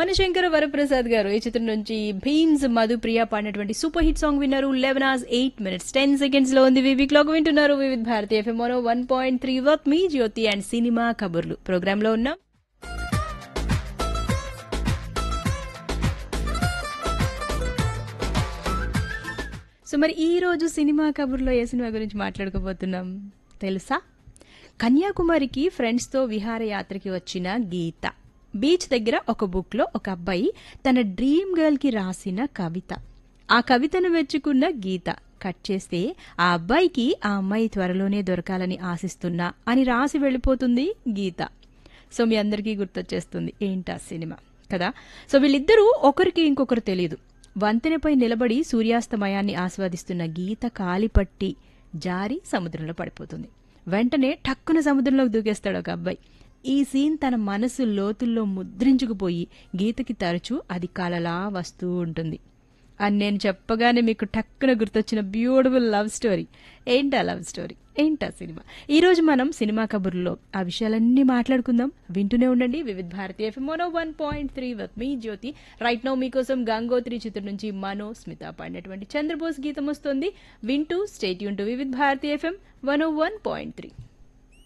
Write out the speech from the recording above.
మనశంకర వరప్రసాద్ గారు ఈ చిత్రం నుంచి భీమ్స్ మధుప్రియ పాడినటువంటి సూపర్ హిట్ సాంగ్ విన్నారు. 11 hours 8 minutes 10 seconds లో ఉంది. వివి క్లాక్ వింటున్నారు. వివిధ Bharati FM 101.3 work me Jyothi and cinema కబుర్లు ప్రోగ్రామ్ లో ఉన్నాం. సో మరి ఈ రోజు సినిమా కబుర్లో ఏ సినిమా గురించి మాట్లాడుకోబోతున్నాం తెలుసా? కన్యాకుమారికి ఫ్రెండ్స్తో విహారయాత్రకి వచ్చిన గీత. బీచ్ దగ్గర ఒక బుక్లో ఒక అబ్బాయి తన డ్రీమ్ గర్ల్కి రాసిన కవిత. ఆ కవితను మెచ్చుకున్న గీత. కట్ చేస్తే ఆ అబ్బాయికి ఆ అమ్మాయి త్వరలోనే దొరకాలని ఆశిస్తున్నా అని రాసి వెళ్ళిపోతుంది గీత. సో మీ అందరికీ గుర్తొచ్చేస్తుంది ఏంటా సినిమా కదా. సో వీళ్ళిద్దరూ ఒకరికి ఇంకొకరు తెలియదు. వంతెనపై నిలబడి సూర్యాస్తమయాన్ని ఆస్వాదిస్తున్న గీత కాలిపట్టి జారి సముద్రంలో పడిపోతుంది. వెంటనే టక్కున సముద్రంలోకి దూకేస్తాడు ఒక అబ్బాయి. ఈ సీన్ తన మనసు లోతుల్లో ముద్రించుకుపోయి గీతకి తరచూ అది కలలా వస్తూ ఉంటుంది. అని నేను చెప్పగానే మీకు టక్కున గుర్తొచ్చిన బ్యూటిఫుల్ లవ్ స్టోరీ. ఏంటా లవ్ స్టోరీ, ఏంటా సినిమా? ఈరోజు మనం సినిమా కబుర్లో ఆ విషయాలన్నీ మాట్లాడుకుందాం. వింటూనే ఉండండి వివిధ Bharati FM 101.3 with me Jyothi. Right now మీకోసం గంగోత్రి చిత్రం నుంచి మనో స్మిత పాడినటువంటి చంద్రబోస్ గీతం వస్తుంది. వింటూ స్టే ట్యూన్ టు వివిధ భారతి ఎఫ్ఎం 101.3.